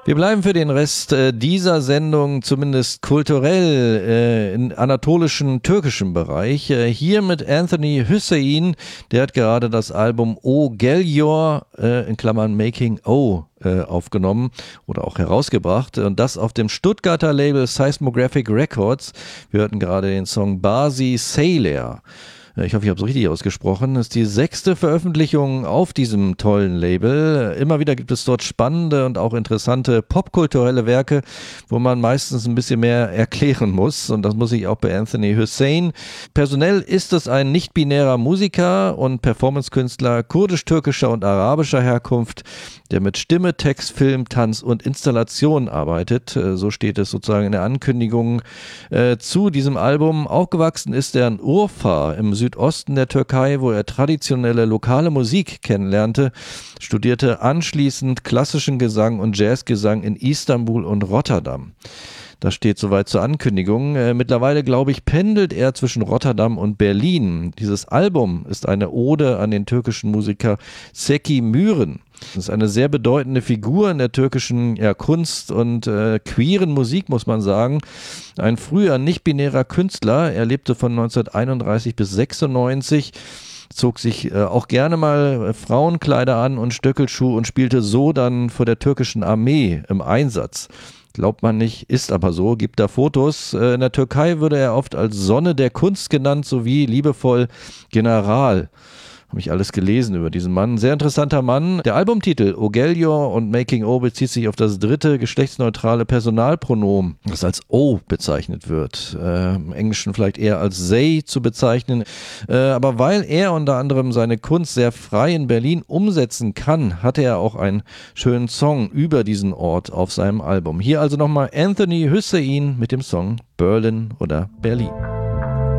Wir bleiben für den Rest dieser Sendung zumindest kulturell in anatolischen, türkischen Bereich. Hier mit Anthony Hüseyin, der hat gerade das Album O Geliyor in Klammern Making O aufgenommen oder auch herausgebracht und das auf dem Stuttgarter Label Seismographic Records. Wir hörten gerade den Song Basi Sayler. Ich hoffe, ich habe es richtig ausgesprochen. Das ist die 6. Veröffentlichung auf diesem tollen Label. Immer wieder gibt es dort spannende und auch interessante popkulturelle Werke, wo man meistens ein bisschen mehr erklären muss. Und das muss ich auch bei Anthony Hüseyin. Personell ist es ein nicht-binärer Musiker und Performancekünstler kurdisch-türkischer und arabischer Herkunft, der mit Stimme, Text, Film, Tanz und Installation arbeitet. So steht es sozusagen in der Ankündigung zu diesem Album. Aufgewachsen ist er in Urfa im Südosten der Türkei, wo er traditionelle lokale Musik kennenlernte, studierte anschließend klassischen Gesang und Jazzgesang in Istanbul und Rotterdam. Das steht soweit zur Ankündigung. Mittlerweile, glaube ich, pendelt er zwischen Rotterdam und Berlin. Dieses Album ist eine Ode an den türkischen Musiker Zeki Müren. Das ist eine sehr bedeutende Figur in der türkischen Kunst und queeren Musik, muss man sagen. Ein früher nicht-binärer Künstler. Er lebte von 1931 bis 1996. Zog sich auch gerne mal Frauenkleider an und Stöckelschuhe und spielte so dann vor der türkischen Armee im Einsatz. Glaubt man nicht, ist aber so, gibt da Fotos. In der Türkei würde er oft als Sonne der Kunst genannt, sowie liebevoll General. Habe ich alles gelesen über diesen Mann. Sehr interessanter Mann. Der Albumtitel O Geliyor und Making O bezieht sich auf das dritte geschlechtsneutrale Personalpronomen, das als O bezeichnet wird. Im Englischen vielleicht eher als they zu bezeichnen. Aber weil er unter anderem seine Kunst sehr frei in Berlin umsetzen kann, hatte er auch einen schönen Song über diesen Ort auf seinem Album. Hier also nochmal Anthony Hüseyin mit dem Song Berlin oder Berlin.